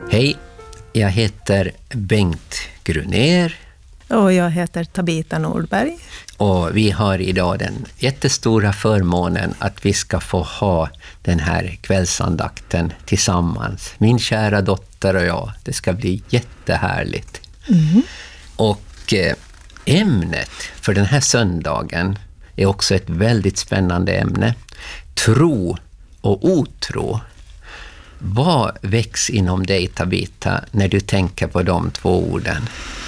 Hej, jag heter Bengt Grunér. Och jag heter Tabita Nordberg. Och vi har idag den jättestora förmånen att vi ska få ha den här kvällsandakten tillsammans. Min kära dotter och jag. Det ska bli jättehärligt. Mm. Och ämnet för den här söndagen är också ett väldigt spännande ämne. Tro och otro. Vad väcks inom dig, Tabita, när du tänker på de två orden?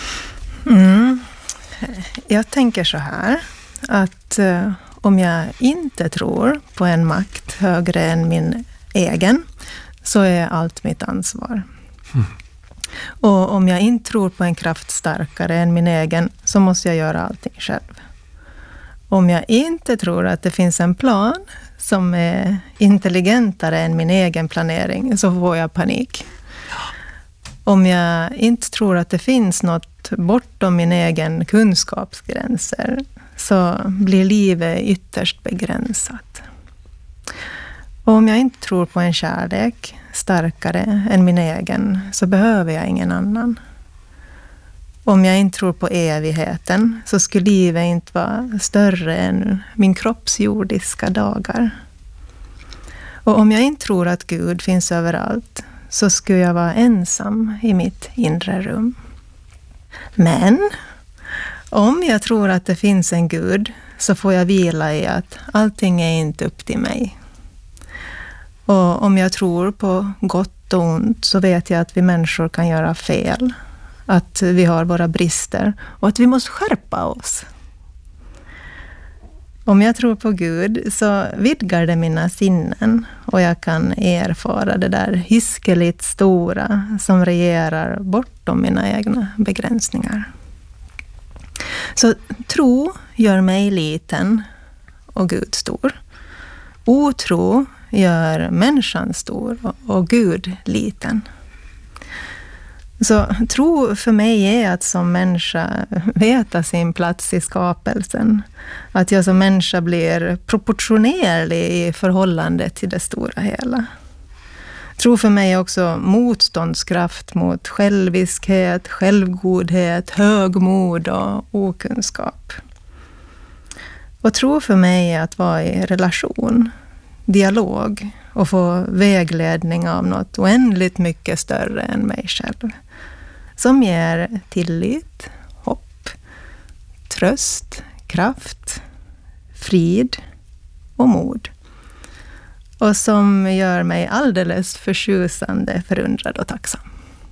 Jag tänker så här, att om jag inte tror på en makt högre än min egen, så är allt mitt ansvar. Och om jag inte tror på en kraft starkare än min egen, så måste jag göra allting själv. Om jag inte tror att det finns en plan som är intelligentare än min egen planering, så får jag panik. Om jag inte tror att det finns något bortom min egen kunskapsgränser, så blir livet ytterst begränsat. Och om jag inte tror på en kärlek starkare än min egen, så behöver jag ingen annan. Om jag inte tror på evigheten, så skulle livet inte vara större än min kropps jordiska dagar. Och om jag inte tror att Gud finns överallt, så skulle jag vara ensam i mitt inre rum. Men om jag tror att det finns en Gud, så får jag vila i att allting är inte upp till mig. Och om jag tror på gott och ont, så vet jag att vi människor kan göra fel. Att vi har våra brister och att vi måste skärpa oss. Om jag tror på Gud, så vidgar det mina sinnen och jag kan erfara det där hiskeligt stora som regerar bortom mina egna begränsningar. Så tro gör mig liten och Gud stor. Otro gör människan stor och Gud liten. Så tro för mig är att som människa veta sin plats i skapelsen. Att jag som människa blir proportionerlig i förhållande till det stora hela. Tro för mig är också motståndskraft mot själviskhet, självgodhet, högmod och okunskap. Och tro för mig är att vara i relation, dialog och få vägledning av något oändligt mycket större än mig själv. Som ger tillit, hopp, tröst, kraft, frid och mod. Och som gör mig alldeles förtjusande, förundrad och tacksam.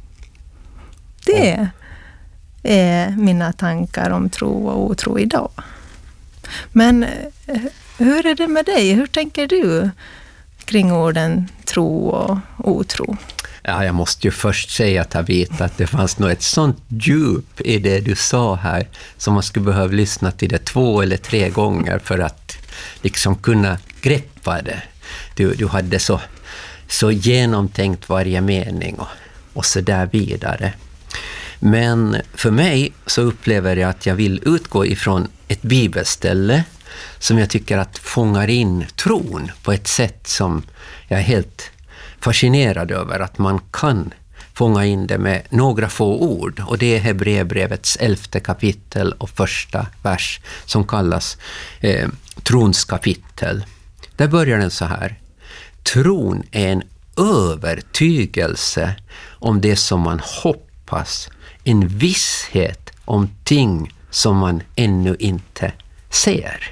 Det är mina tankar om tro och otro idag. Men hur är det med dig? Hur tänker du kring orden tro och otro? Ja, jag måste ju först säga, Tabita, att det fanns nog ett sånt djup i det du sa här som man skulle behöva lyssna till det 2 eller 3 gånger för att liksom kunna greppa det. Du hade så genomtänkt varje mening och så där vidare. Men för mig så upplever jag att jag vill utgå ifrån ett bibelställe som jag tycker att fångar in tron på ett sätt som jag är helt fascinerad över, att man kan fånga in det med några få ord. Och det är Hebreerbrevets 11:e kapitel och 1:a vers som kallas trons kapitel. Där börjar den så här. Tron är en övertygelse om det som man hoppas, en visshet om ting som man ännu inte ser.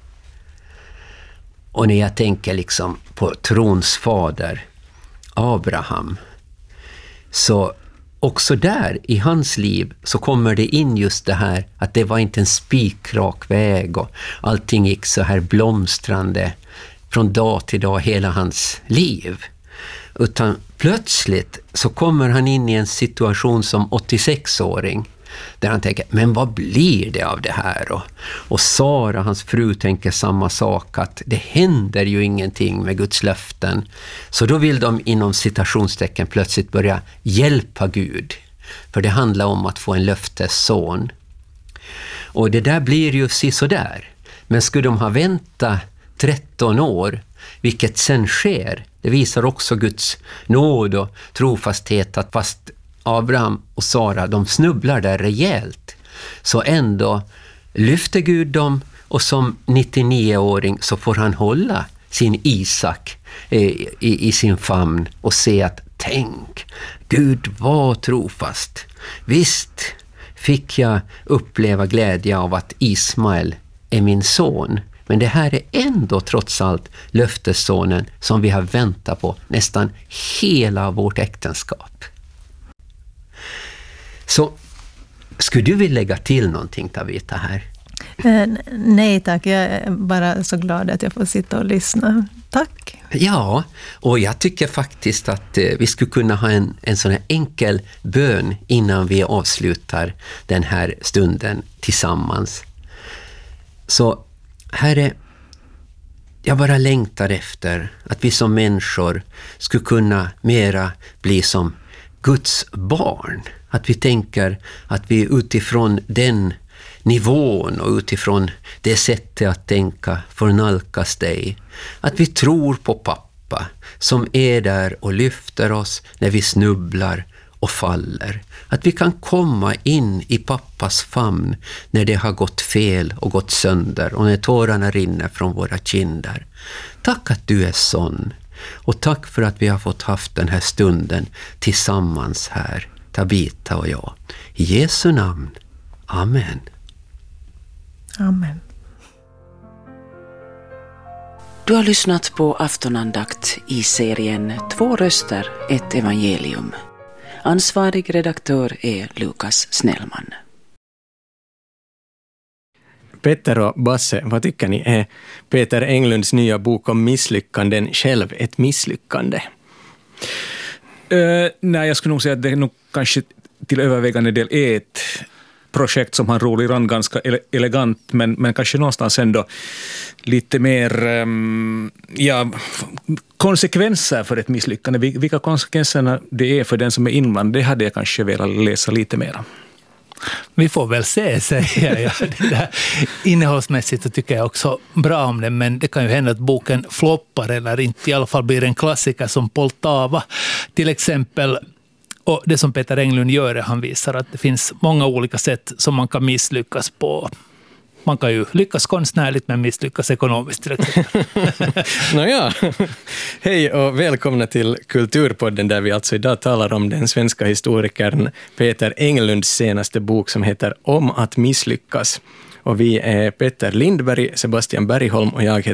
Och när jag tänker liksom på trons fader Abraham, så också där i hans liv så kommer det in just det här att det var inte en spikrak väg och allting gick så här blomstrande från dag till dag hela hans liv. Utan plötsligt så kommer han in i en situation som 86-åring där han tänker, men vad blir det av det här? Och Sara, hans fru, tänker samma sak, att det händer ju ingenting med Guds löften. Så då vill de inom citationstecken plötsligt börja hjälpa Gud. För det handlar om att få en löftesson. Och det där blir ju sådär. Men skulle de ha väntat 13 år, vilket sen sker Det visar också Guds nåd och trofasthet, att fast Abraham och Sara, de snubblar där rejält, så ändå lyfter Gud dem, och som 99-åring så får han hålla sin Isak i sin famn och se att tänk, Gud var trofast. Visst fick jag uppleva glädje av att Ismael är min son, men det här är ändå trots allt löftessonen som vi har väntat på nästan hela vårt äktenskap. Så skulle du vilja lägga till någonting, Tabita, här? Nej tack, jag är bara så glad att jag får sitta och lyssna. Tack. Ja, och jag tycker faktiskt att vi skulle kunna ha en sån här enkel bön innan vi avslutar den här stunden tillsammans. Så Herre, jag bara längtar efter att vi som människor skulle kunna mera bli som Guds barn. Att vi tänker att vi utifrån den nivån och utifrån det sättet att tänka får nalkas dig. Att vi tror på pappa som är där och lyfter oss när vi snubblar och faller. Att vi kan komma in i pappas famn när det har gått fel och gått sönder och när tårarna rinner från våra kinder. Tack att du är sån. Och tack för att vi har fått haft den här stunden tillsammans här, Tabita och jag. I Jesu namn. Amen. Amen. Du har lyssnat på aftonandakt i serien 2 röster, ett evangelium. Ansvarig redaktör är Lukas Snellman. Peter och Basse, vad tycker ni? Är Peter Englunds nya bok om misslyckanden själv ett misslyckande? Nej, jag skulle nog säga att det nog kanske till övervägande del är ett projekt som han rolig ran ganska elegant, men kanske någonstans ändå lite mer konsekvenser för ett misslyckande. Vilka konsekvenserna det är för den som är inblandad, det hade jag kanske velat läsa lite mer. Vi får väl se, säger jag. Det där innehållsmässigt så tycker jag också bra om det, men det kan ju hända att boken floppar eller inte i alla fall blir en klassiker som Poltava till exempel. Och det som Peter Englund gör är han visar att det finns många olika sätt som man kan misslyckas på. Man kan ju lyckas konstnärligt men misslyckas ekonomiskt till exempel. Nåja, hej och välkomna till Kulturpodden där vi alltså idag talar om den svenska historikern Peter Englunds senaste bok som heter Om att misslyckas. Och vi är Peter Lindberg, Sebastian Bergholm och jag heter